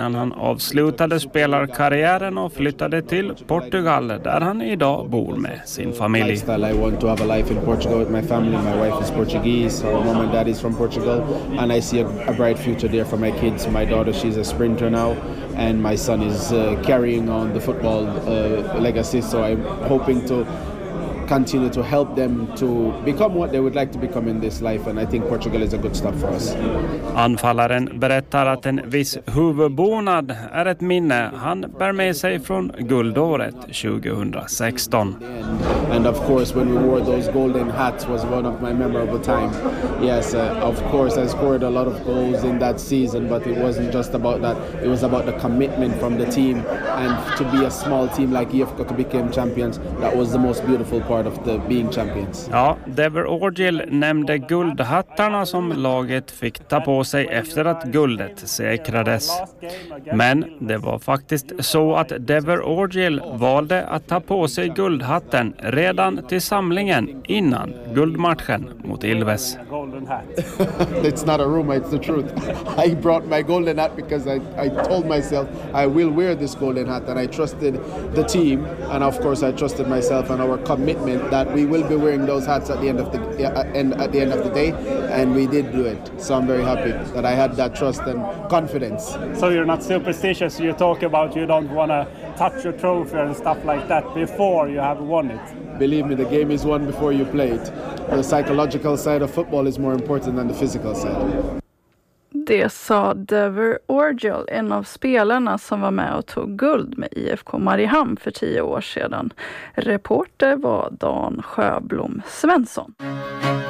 innan han avslutade spelarkarriären och flyttade till Portugal där han idag bor med sin familj. I want to have a life in Portugal with my family. My wife is Portuguese, our mom and dad is from Portugal, and I see a bright future there for my kids. My daughter, she's a sprinter now, and my son is carrying on the football legacy, so I'm hoping to continue to help them to become what they would like to become in this life, and I think Portugal is a good start for us. Anfallaren berättar att en viss huvudbonad är ett minne han bär med sig från guldåret 2016. And of course when we wore those golden hats was one of my memorable time. Yes, of course I scored a lot of goals in that season, but it wasn't just about that. It was about the commitment from the team, and to be a small team like IFK to become champions, that was the most beautiful part of the being champions. Ja, Dever Orgill nämnde guldhattarna som laget fick ta på sig efter att guldet säkrades. Men det var faktiskt så att Dever Orgill valde att ta på sig guldhatten redan till samlingen innan guldmatchen mot Ilves. It's not a rumor, it's the truth. I brought my golden hat because I told myself I will wear this golden hat, and I trusted the team, and of course I trusted myself and our commitment that we will be wearing those hats at the end of the day, and we did do it. So I'm very happy that I had that trust and confidence. So you're not superstitious. You talk about you don't want to touch your trophy and stuff like that before you have won it. Believe me, the game is won before you play it. The psychological side of football is more important than the physical side. Det sa Dever Orgill, en av spelarna som var med och tog guld med IFK Mariehamn för 10 år sedan. Reporter var Dan Sjöblom Svensson.